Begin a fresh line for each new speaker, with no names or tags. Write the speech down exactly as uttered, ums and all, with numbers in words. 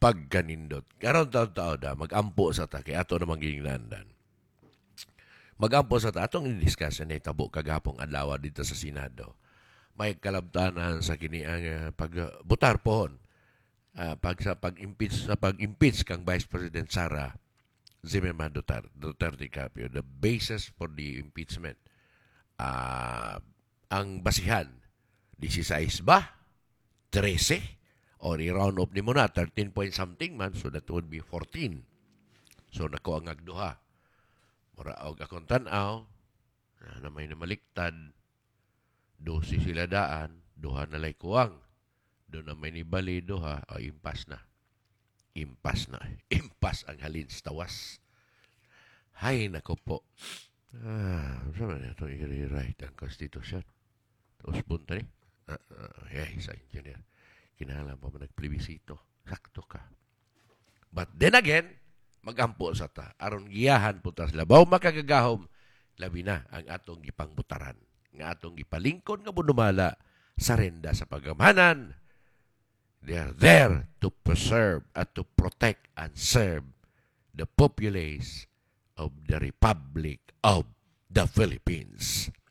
pagkanindot. Karon taon-taon da, mag-ampo sa ta, kaya ato namang ginlandan. Mag-ampo sa ta, atong in-discuss na itabo kagapong adlaw dito sa Senado. May kalabtanan sa kini ang uh, pagbutar pohon. Uh, pag sa pag-impeach sa pag-impeach kang Vice President Sara Zimmerman Duterte, Duterte Carpio, the basis for the impeachment, uh, ang basihan, sixteen ba? thirteen? Or i-round up ni mo na, thirteen point something man, so that would be fourteen. So nako ang agduha. Mura og akong tanaw, na may namaliktad, dosi sila daan, duha na lay kuwang. Doon na may nibali duha, o impas na. Impas na. Impas ang halin sa tawas. Hay, nako po. Ah, saan na ito i-rewrite ang Constitution? Tapos bunta ni? Ah, uh, hey, sa engineer. Kinahalan pa mo nagplebisito. Sakto ka. But then again, magampo sa ta. Aron giyahan po ta sila. Baw makagagahom, labi na ang atong gipangbutaran. Nga atong gipalingkon nga bunumala sa renda sa pagamanan. They are there to preserve and to protect and serve the populace of the Republic of the Philippines.